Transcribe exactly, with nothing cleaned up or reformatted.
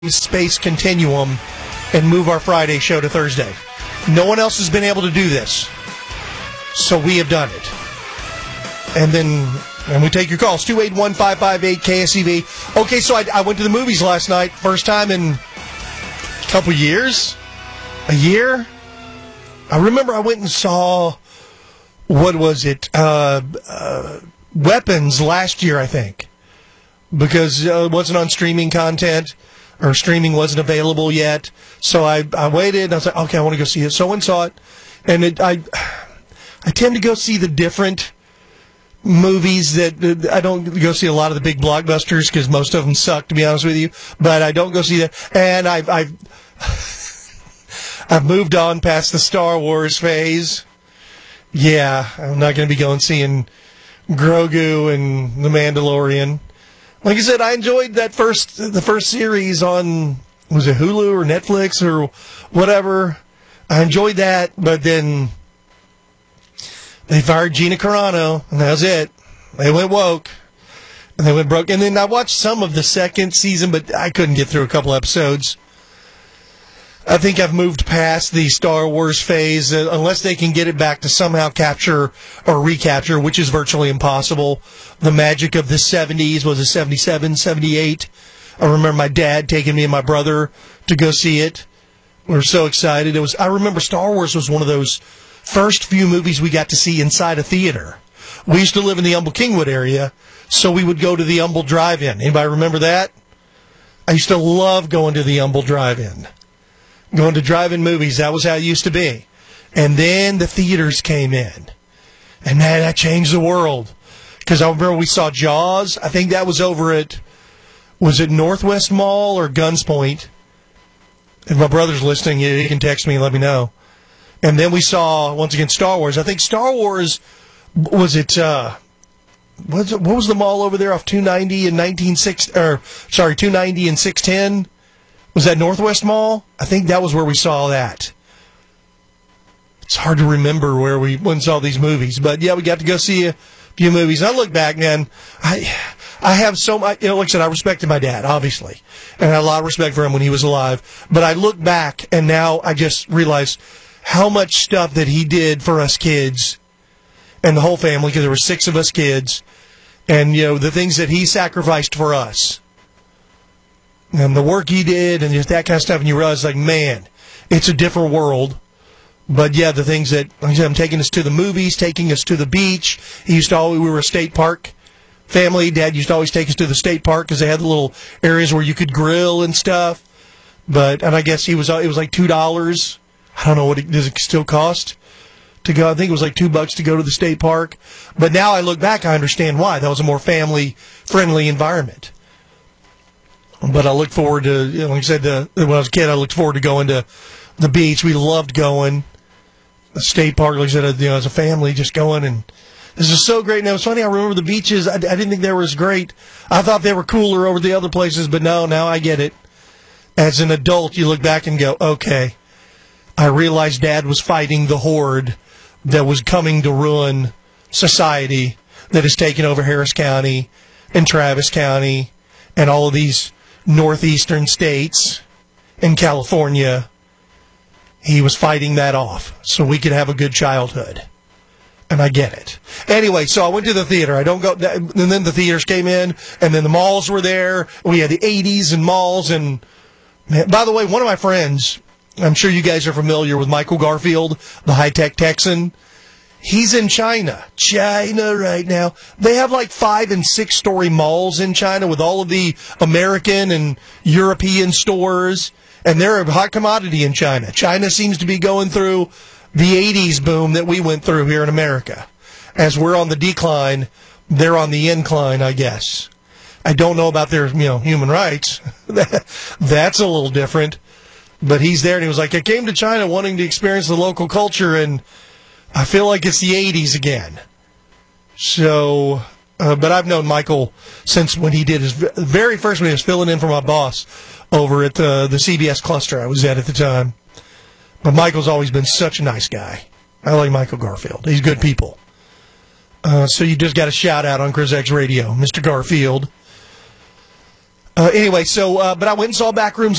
space continuum and move our Friday show to Thursday. No one else has been able to do this. So we have done it. And then and we take your calls. two eight one, five five eight, K S E V. Okay, so I, I went to the movies last night. First time in a couple years. A year. I remember I went and saw, what was it? Uh, uh, Weapons last year, I think. Because uh, it wasn't on streaming content, or streaming wasn't available yet. So I, I waited, and I was like, okay, I want to go see it. So I went and saw it. And it, I, I tend to go see the different movies that I don't go see a lot of the big blockbusters because most of them suck, to be honest with you. But I don't go see that. And I've, I've, I've moved on past the Star Wars phase. Yeah, I'm not going to be going seeing Grogu and The Mandalorian. Like I said, I enjoyed that first, the first series on, was it Hulu or Netflix or whatever? I enjoyed that, but then they fired Gina Carano, and that was it. They went woke, and they went broke. And then I watched some of the second season, but I couldn't get through a couple episodes. I think I've moved past the Star Wars phase, uh, unless they can get it back to somehow capture or recapture, which is virtually impossible. The magic of the seventies, was it seventy-seven, seventy-eight? I remember my dad taking me and my brother to go see it. We were so excited. It was. I remember Star Wars was one of those first few movies we got to see inside a theater. We used to live in the Humble Kingwood area, so we would go to the Humble Drive-In. Anybody remember that? I used to love going to the Humble Drive-In. Going to drive-in movies, that was how it used to be. And then the theaters came in. And man, that changed the world. Because I remember we saw Jaws. I think that was over at, was it Northwest Mall or Guns Point? If my brother's listening, he can text me and let me know. And then we saw, once again, Star Wars. I think Star Wars, was it, uh, what was, it, what was the mall over there off two ninety and nineteen sixty, or, sorry, two ninety and six ten? Was that Northwest Mall? I think that was where we saw that. It's hard to remember where we went and saw these movies. But, yeah, we got to go see a few movies. I look back, man, I I have so much, you know, like I said, I respected my dad, obviously. And I had a lot of respect for him when he was alive. But I look back, and now I just realize how much stuff that he did for us kids and the whole family, because there were six of us kids. And, you know, the things that he sacrificed for us. And the work he did and just that kind of stuff, and you realize, like, man, it's a different world. But, yeah, the things that, like I said, I'm taking us to the movies, taking us to the beach. He used to always, we were a state park family. Dad used to always take us to the state park because they had the little areas where you could grill and stuff. But, and I guess he was, it was like two dollars. I don't know what it, does it still cost to go. I think it was like two bucks to go to the state park. But now I look back, I understand why. That was a more family-friendly environment. But I look forward to, you know, like I said, the, when I was a kid, I looked forward to going to the beach. We loved going. The state park, like I said, you know, as a family, just going. And this is so great. And it was funny, I remember the beaches. I, I didn't think they were as great. I thought they were cooler over the other places, but no, now I get it. As an adult, you look back and go, okay, I realized Dad was fighting the horde that was coming to ruin society that has taken over Harris County and Travis County and all of these northeastern states in California. He was fighting that off so we could have a good childhood. And I get it. Anyway, so I went to the theater. I don't go, and then the theaters came in, and then the malls were there. We had the eighties and malls. And man, by the way, one of my friends, I'm sure you guys are familiar with Michael Garfield, the high-tech Texan. He's in China. China right now. They have like five and six story malls in China with all of the American and European stores. And they're a hot commodity in China. China seems to be going through the eighties boom that we went through here in America. As we're on the decline, they're on the incline, I guess. I don't know about their, you know, human rights. That's a little different. But he's there and he was like, I came to China wanting to experience the local culture, and I feel like it's the eighties again. So, uh, but I've known Michael since when he did his very first, when he was filling in for my boss over at the, the C B S cluster I was at at the time. But Michael's always been such a nice guy. I like Michael Garfield. He's good people. Uh, so you just got a shout out on Chris X Radio, Mister Garfield. Uh, anyway, so uh, but I went and saw Backrooms